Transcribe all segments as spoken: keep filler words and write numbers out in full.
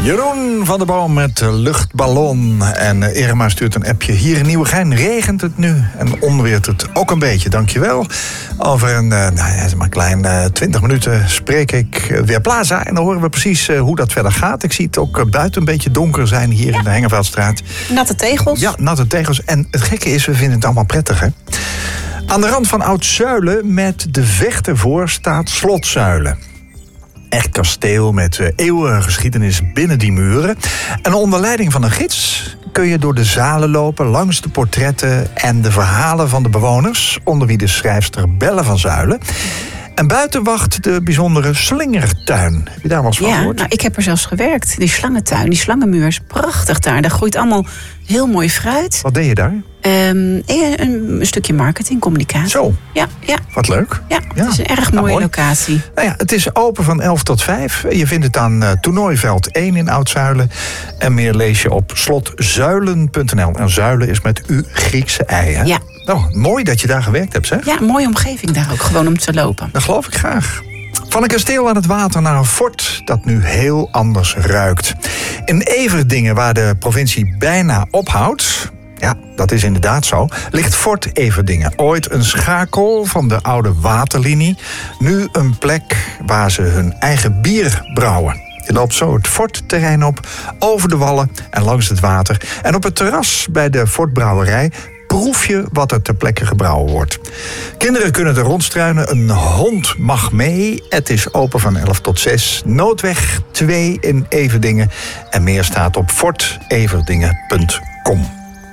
Jeroen van der Boom met luchtballon. En uh, Irma stuurt een appje. Hier in Nieuwegein regent het nu en onweert het ook een beetje. Dankjewel. Over een, uh, nou ja, maar een klein uh, twintig minuten spreek ik uh, weer Plaza. En dan horen we precies uh, hoe dat verder gaat. Ik zie het ook uh, buiten een beetje donker zijn hier ja. in de Hengeveldstraat. Natte tegels. Ja, natte tegels. En het gekke is, we vinden het allemaal prettig, hè? Aan de rand van Oud-Zuilen met de Vecht ervoor staat Slotzuilen. Echt kasteel met uh, eeuwige geschiedenis binnen die muren. En onder leiding van een gids kun je door de zalen lopen, langs de portretten en de verhalen van de bewoners, onder wie de schrijfster Belle van Zuilen. En buiten wacht de bijzondere Slingertuin. Heb je daar wel eens van ja, gehoord? Nou, ik heb er zelfs gewerkt. Die slangentuin, die slangenmuur is prachtig daar. Daar groeit allemaal heel mooi fruit. Wat deed je daar? Um, een, een stukje marketing, communicatie. Zo? Ja, ja. Wat leuk. Ja, ja. Het is een erg mooie nou, mooi. locatie. Nou ja, het is open van elf tot vijf. Je vindt het aan uh, Toernooiveld één in Oud-Zuilen. En meer lees je op slotzuilen punt n l. En Zuilen is met U Griekse ei, hè? Ja. Nou, mooi dat je daar gewerkt hebt, zeg. Ja, een mooie omgeving daar ook, gewoon om te lopen. Dat geloof ik graag. Van een kasteel aan het water naar een fort dat nu heel anders ruikt. In Everdingen, waar de provincie bijna ophoudt, ja, dat is inderdaad zo, ligt Fort Everdingen. Ooit een schakel van de oude waterlinie. Nu een plek waar ze hun eigen bier brouwen. Je loopt zo het fortterrein op, over de wallen en langs het water. En op het terras bij de fortbrouwerij proef je wat er ter plekke gebrouwen wordt. Kinderen kunnen er rondstruinen, een hond mag mee. Het is open van elf tot zes. Noodweg twee in Everdingen. En meer staat op fort everdingen punt com.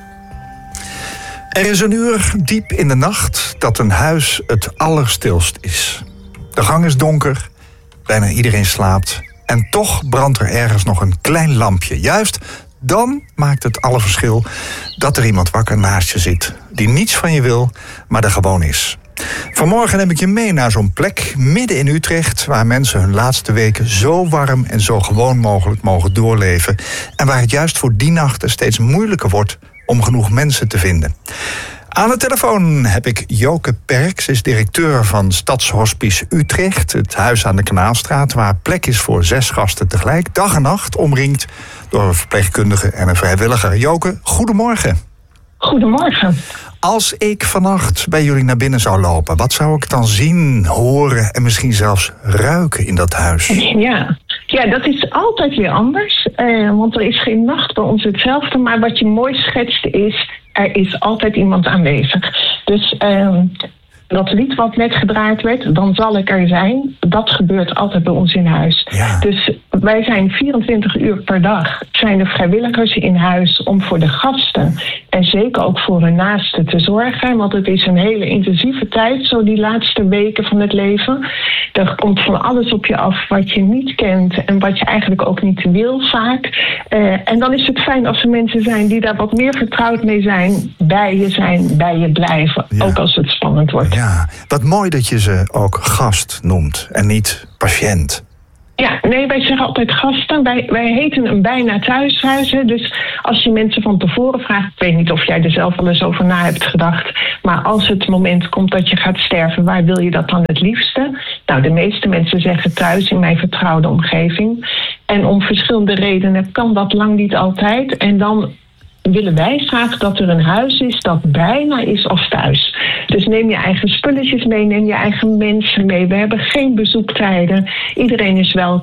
Er is een uur diep in de nacht dat een huis het allerstilst is. De gang is donker, bijna iedereen slaapt. En toch brandt er ergens nog een klein lampje. Juist dan maakt het alle verschil dat er iemand wakker naast je zit, die niets van je wil, maar er gewoon is. Vanmorgen neem ik je mee naar zo'n plek midden in Utrecht, waar mensen hun laatste weken zo warm en zo gewoon mogelijk mogen doorleven. En waar het juist voor die nachten steeds moeilijker wordt om genoeg mensen te vinden. Aan de telefoon heb ik Joke Perk. Ze is directeur van Stadshospice Utrecht. Het huis aan de Kanaalstraat, waar plek is voor zes gasten tegelijk. Dag en nacht, omringd door een verpleegkundige en een vrijwilliger. Joke, goedemorgen. Goedemorgen. Als ik vannacht bij jullie naar binnen zou lopen, wat zou ik dan zien, horen en misschien zelfs ruiken in dat huis? Ja, ja dat is altijd weer anders. Uh, want er is geen nacht bij ons hetzelfde. Maar wat je mooi schetst is, er is altijd iemand aanwezig. Dus uh, dat lied wat net gedraaid werd, Dan zal ik er zijn, dat gebeurt altijd bij ons in huis. Ja. Dus wij zijn vierentwintig uur per dag, zijn er vrijwilligers in huis om voor de gasten en zeker ook voor hun naasten te zorgen. Want het is een hele intensieve tijd, zo die laatste weken van het leven. Er komt van alles op je af wat je niet kent en wat je eigenlijk ook niet wil vaak. Uh, en dan is het fijn als er mensen zijn die daar wat meer vertrouwd mee zijn, bij je zijn, bij je blijven, ja. Ook als het spannend wordt. Ja, wat mooi dat je ze ook gast noemt en niet patiënt. Ja, nee, wij zeggen altijd gasten. Wij, wij heten een bijna thuishuis. Hè. Dus als je mensen van tevoren vraagt, ik weet niet of jij er zelf wel eens over na hebt gedacht, maar als het moment komt dat je gaat sterven, waar wil je dat dan het liefste? Nou, de meeste mensen zeggen thuis, in mijn vertrouwde omgeving. En om verschillende redenen kan dat lang niet altijd. En dan willen wij graag dat er een huis is dat bijna is als thuis. Dus neem je eigen spulletjes mee, neem je eigen mensen mee. We hebben geen bezoektijden. Iedereen is welkom.